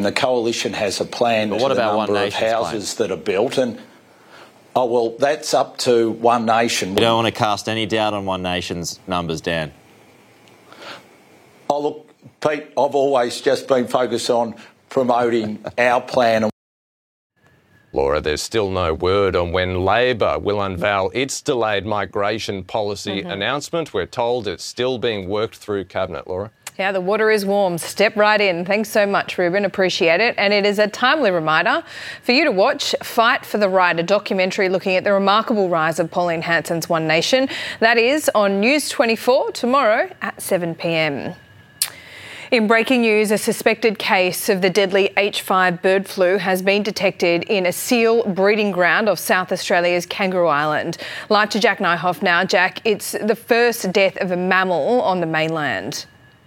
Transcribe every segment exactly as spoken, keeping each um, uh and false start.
And the coalition has a plan But to what the about number One of Nation's houses that are built. And oh well, that's up to One Nation. You don't want to cast any doubt on One Nation's numbers, Dan. Oh look, Pete, I've always just been focused on promoting our plan. Laura, there's still no word on when Labor will unveil its delayed migration policy mm-hmm. announcement. We're told it's still being worked through Cabinet, Laura. Yeah, the water is warm. Step right in. Thanks so much, Ruben. Appreciate it. And it is a timely reminder for you to watch Fight for the Right, a documentary looking at the remarkable rise of Pauline Hanson's One Nation. That is on News twenty-four tomorrow at seven p m. In breaking news, a suspected case of the deadly H five bird flu has been detected in a seal breeding ground of South Australia's Kangaroo Island. Live to Jack Nyhoff now. Jack, it's the first death of a mammal on the mainland.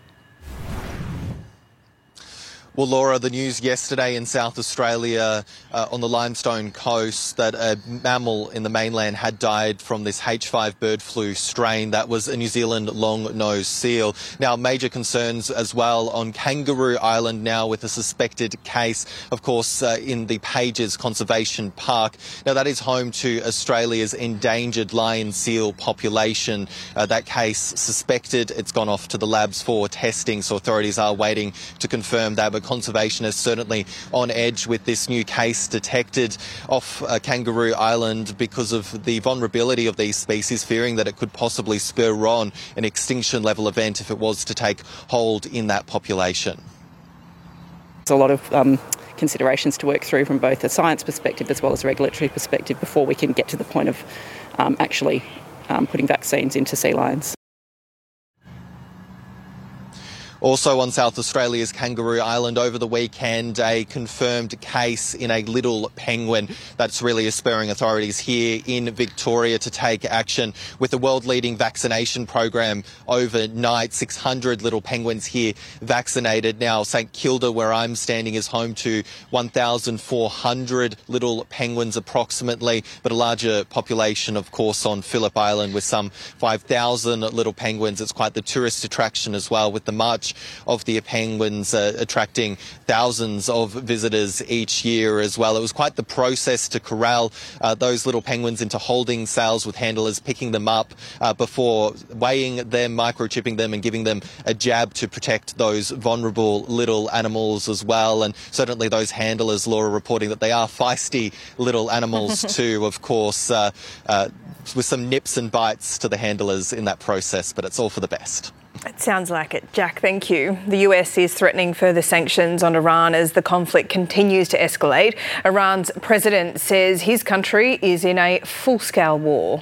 Well, Laura, the news yesterday in South Australia uh, on the Limestone Coast that a mammal in the mainland had died from this H five bird flu strain. That was a New Zealand long-nosed seal. Now, major concerns as well on Kangaroo Island now with a suspected case, of course, uh, in the Pages Conservation Park. Now, that is home to Australia's endangered lion seal population. Uh, that case suspected. It's gone off to the labs for testing, so authorities are waiting to confirm that. But conservationists certainly on edge with this new case detected off uh, Kangaroo Island because of the vulnerability of these species, fearing that it could possibly spur on an extinction level event if it was to take hold in that population. There's a lot of um, considerations to work through from both a science perspective as well as a regulatory perspective before we can get to the point of um, actually um, putting vaccines into sea lions. Also on South Australia's Kangaroo Island over the weekend, a confirmed case in a little penguin. That's really spurring authorities here in Victoria to take action with the world-leading vaccination program overnight. six hundred little penguins here vaccinated. Now, St Kilda, where I'm standing, is home to one thousand four hundred little penguins approximately, but a larger population, of course, on Phillip Island with some five thousand little penguins. It's quite the tourist attraction as well, with the March of the penguins uh, attracting thousands of visitors each year as well. It was quite the process to corral uh, those little penguins into holding cells with handlers, picking them up uh, before weighing them, microchipping them and giving them a jab to protect those vulnerable little animals as well. And certainly those handlers, Laura, reporting that they are feisty little animals too, of course, uh, uh, with some nips and bites to the handlers in that process, but it's all for the best. It sounds like it. Jack, thank you. The U S is threatening further sanctions on Iran as the conflict continues to escalate. Iran's president says his country is in a full-scale war.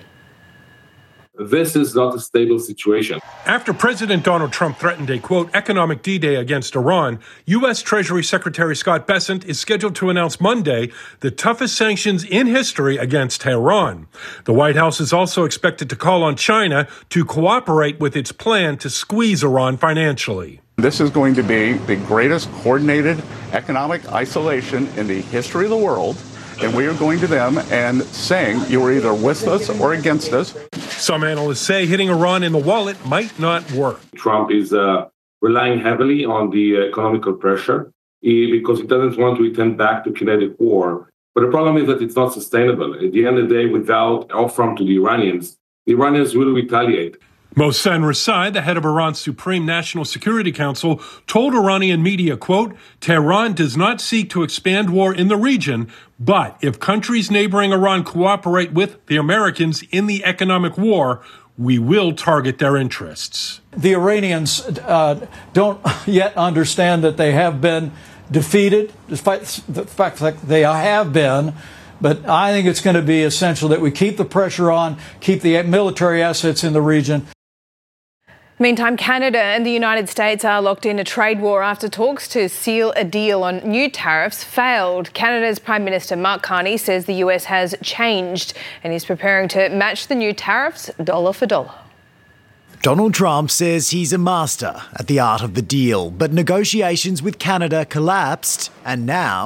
This is not a stable situation. After President Donald Trump threatened a, quote, economic D-Day against Iran, U S. Treasury Secretary Scott Bessent is scheduled to announce Monday the toughest sanctions in history against Tehran. The White House is also expected to call on China to cooperate with its plan to squeeze Iran financially. This is going to be the greatest coordinated economic isolation in the history of the world. And we are going to them and saying you are either with us or against us. Some analysts say hitting Iran in the wallet might not work. Trump is uh, relying heavily on the uh, economical pressure he, because he doesn't want to return back to kinetic war. But the problem is that it's not sustainable. At the end of the day, without offer to the Iranians, the Iranians will retaliate. Mohsen Rasai, the head of Iran's Supreme National Security Council, told Iranian media, quote, Tehran does not seek to expand war in the region, but if countries neighboring Iran cooperate with the Americans in the economic war, we will target their interests. The Iranians uh, don't yet understand that they have been defeated, despite the fact that they have been. But I think it's going to be essential that we keep the pressure on, keep the military assets in the region. Meantime, Canada and the United States are locked in a trade war after talks to seal a deal on new tariffs failed. Canada's Prime Minister Mark Carney says the U S has changed and is preparing to match the new tariffs dollar for dollar. Donald Trump says he's a master at the art of the deal, but negotiations with Canada collapsed and now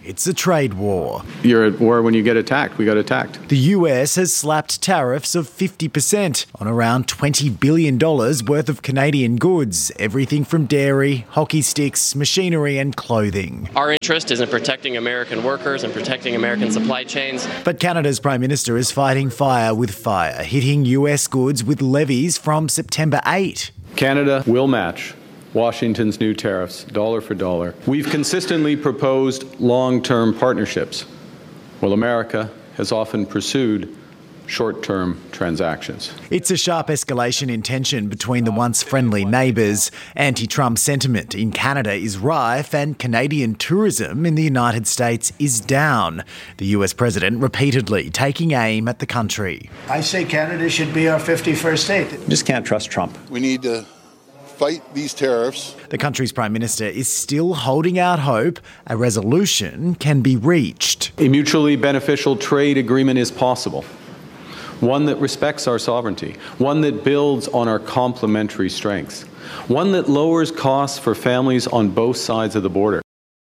it's a trade war. You're at war when you get attacked. We got attacked. The U S has slapped tariffs of fifty percent on around twenty billion dollars worth of Canadian goods, everything from dairy, hockey sticks, machinery and clothing. Our interest is in protecting American workers and protecting American supply chains. But Canada's Prime Minister is fighting fire with fire, hitting U S goods with levies from September eighth. Canada will match Washington's new tariffs, dollar for dollar. We've consistently proposed long-term partnerships, while America has often pursued short-term transactions. It's a sharp escalation in tension between the once friendly neighbours. Anti-Trump sentiment in Canada is rife and Canadian tourism in the United States is down. The U S president repeatedly taking aim at the country. I say Canada should be our fifty-first state. Just can't trust Trump. We need to fight these tariffs. The country's Prime Minister is still holding out hope a resolution can be reached. A mutually beneficial trade agreement is possible. One that respects our sovereignty, one that builds on our complementary strengths, one that lowers costs for families on both sides of the border.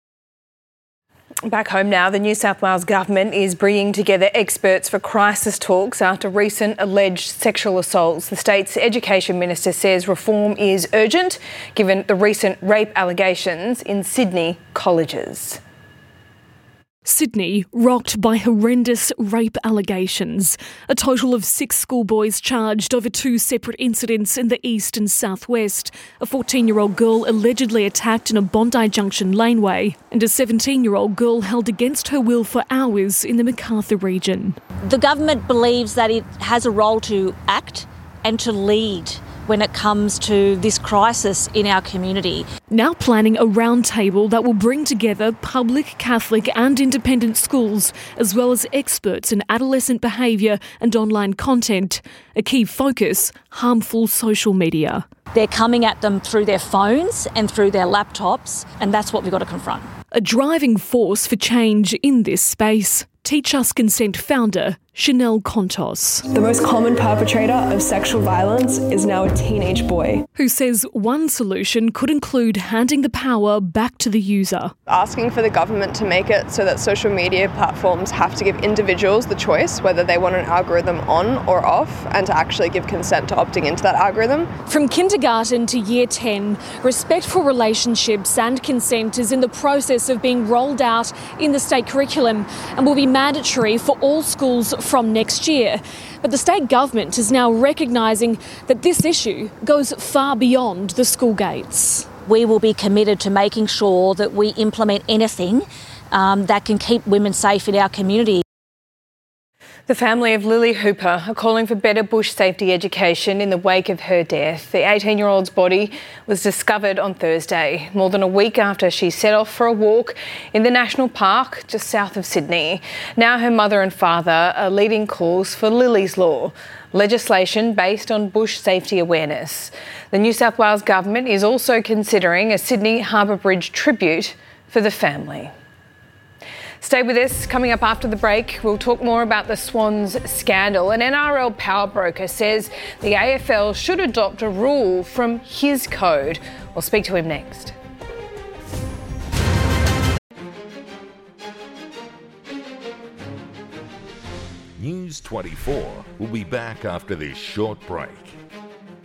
Back home now, the New South Wales government is bringing together experts for crisis talks after recent alleged sexual assaults. The state's education minister says reform is urgent, given the recent rape allegations in Sydney colleges. Sydney rocked by horrendous rape allegations. A total of six schoolboys charged over two separate incidents in the east and southwest. A fourteen-year-old girl allegedly attacked in a Bondi Junction laneway, and a seventeen-year-old girl held against her will for hours in the Macarthur region. The government believes that it has a role to act and to lead when it comes to this crisis in our community. Now planning a roundtable that will bring together public, Catholic and independent schools, as well as experts in adolescent behaviour and online content. A key focus, harmful social media. They're coming at them through their phones and through their laptops, and that's what we've got to confront. A driving force for change in this space. Teach Us Consent founder Chanel Contos. The most common perpetrator of sexual violence is now a teenage boy. Who says one solution could include handing the power back to the user. Asking for the government to make it so that social media platforms have to give individuals the choice whether they want an algorithm on or off, and to actually give consent to opting into that algorithm. From kindergarten to year ten, respect for relationships and consent is in the process of being rolled out in the state curriculum and will be mandatory for all schools from next year. But the state government is now recognising that this issue goes far beyond the school gates. We will be committed to making sure that we implement anything um, that can keep women safe in our community. The family of Lily Hooper are calling for better bush safety education in the wake of her death. The eighteen-year-old's body was discovered on Thursday, more than a week after she set off for a walk in the national park just south of Sydney. Now her mother and father are leading calls for Lily's Law, legislation based on bush safety awareness. The New South Wales government is also considering a Sydney Harbour Bridge tribute for the family. Stay with us. Coming up after the break, we'll talk more about the Swans scandal. An N R L power broker says the A F L should adopt a rule from his code. We'll speak to him next. News twenty-four will be back after this short break.